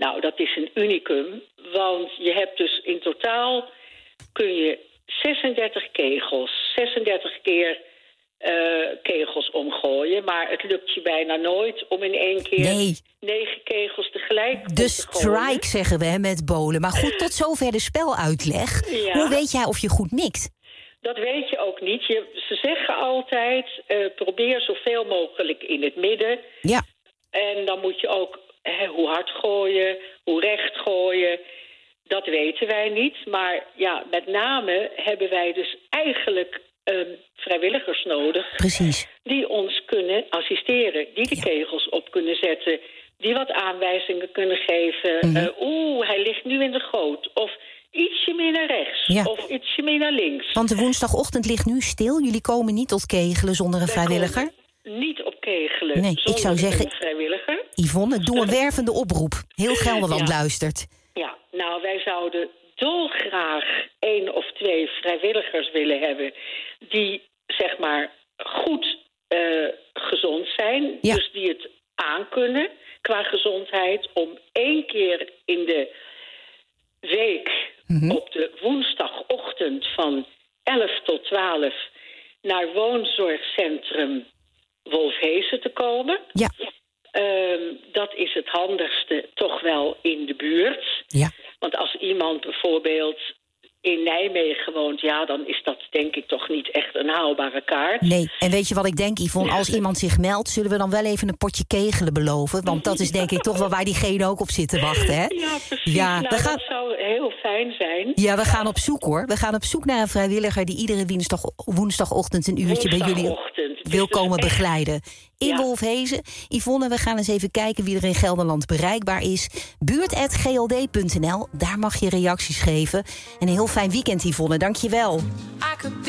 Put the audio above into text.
Nou, dat is een unicum, want je hebt dus in totaal kun je 36 kegels, 36 keer kegels omgooien. Maar het lukt je bijna nooit om in één keer 9 kegels tegelijk de te gooien. strike zeggen we met bowlen. Maar goed, tot zover de speluitleg. Ja. Hoe weet jij of je goed mikt? Dat weet je ook niet. Ze zeggen altijd, probeer zoveel mogelijk in het midden. Ja. En dan moet je ook hoe hard gooien, hoe recht gooien. Dat weten wij niet. Maar ja, met name hebben wij dus eigenlijk vrijwilligers nodig. Precies. Die ons kunnen assisteren. Die de kegels op kunnen zetten. Die wat aanwijzingen kunnen geven. Hij ligt nu in de goot. Of ietsje meer naar rechts. Ja. Of ietsje meer naar links. Want de woensdagochtend ligt nu stil. Jullie komen niet tot kegelen zonder een vrijwilliger? Niet op kegelen. Nee, ik zou zeggen, een vrijwilliger. Yvonne, doe een wervende oproep. Heel Gelderland luistert. Ja, nou, wij zouden dolgraag 1 of 2 vrijwilligers willen hebben die, zeg maar, goed gezond zijn. Ja. Dus die het aankunnen qua gezondheid om 1 keer in de week op de woensdagochtend van 11 tot 12 naar woonzorgcentrum Wolfhezen te komen. Ja. Dat is het handigste toch wel in de buurt. Ja. Want als iemand bijvoorbeeld in Nijmegen woont, ja, dan is dat denk ik toch niet echt een haalbare kaart. Nee, en weet je wat ik denk, Yvonne? Als iemand zich meldt, zullen we dan wel even een potje kegelen beloven? Want dat is denk ik toch wel waar diegene ook op zit te wachten, hè? Ja, precies. Ja, nou, dat zou heel fijn zijn. Ja, we gaan op zoek, hoor. We gaan op zoek naar een vrijwilliger die iedere woensdagochtend een uurtje bij jullie wil komen begeleiden. In Wolfhezen. Yvonne, we gaan eens even kijken wie er in Gelderland bereikbaar is. buurt@gld.nl, daar mag je reacties geven. En een heel fijn weekend, Yvonne. Dank je wel.